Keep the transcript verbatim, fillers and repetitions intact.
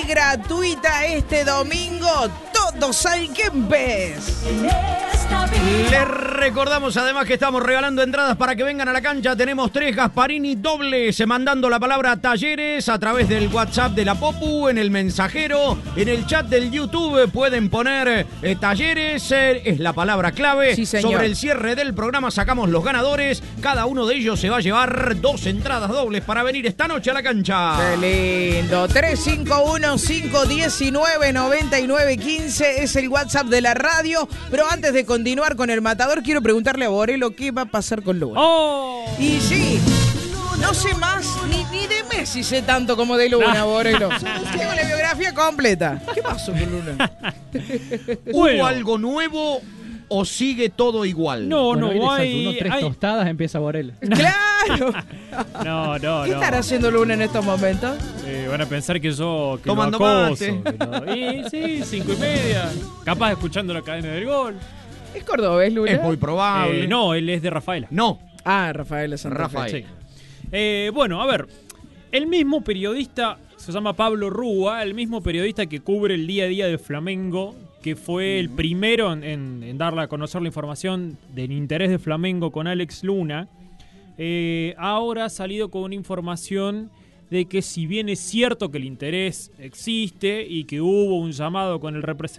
gratuita este domingo. Todos al Kempes. Les recordamos además que estamos regalando entradas para que vengan a la cancha. Tenemos tres Gasparini dobles, mandando la palabra talleres a través del WhatsApp de la Popu, en el mensajero, en el chat del YouTube pueden poner eh, talleres, eh, es la palabra clave. Sí, señor. Sobre el cierre del programa sacamos los ganadores. Cada uno de ellos se va a llevar dos entradas dobles para venir esta noche a la cancha. Qué lindo. tres cinco uno, cinco uno nueve, nueve nueve uno cinco es el WhatsApp de la radio. Pero antes de continuar con el matador, quiero preguntarle a Borelo qué va a pasar con Luna. ¡Oh! Y sí, no sé más ni, ni de Messi sé tanto como de Luna, No. Borelo. Tengo la biografía completa. ¿Qué pasó con Luna? ¿Hubo Bueno. algo nuevo o sigue todo igual? No, Bueno, hoy le no, desayunó hay... tres hay- tostadas, empieza Borel. ¡Claro! No, no, ¿Qué no. estará haciendo Luna en estos momentos? Eh, van a pensar que yo que Tomando lo acoso. mate. Que lo- y, sí, cinco y media. Capaz escuchando la cadena del gol. ¿Es cordobés, Luna? Es muy probable. Eh, no, él es de Rafaela. No. Ah, Rafael Santa Fe. Rafael. Sí. Eh, bueno, a ver. El mismo periodista, se llama Pablo Rúa, el mismo periodista que cubre el día a día de Flamengo, que fue el primero en, en, en darle a conocer la información del interés de Flamengo con Alex Luna, eh, ahora ha salido con una información de que si bien es cierto que el interés existe y que hubo un llamado con el representante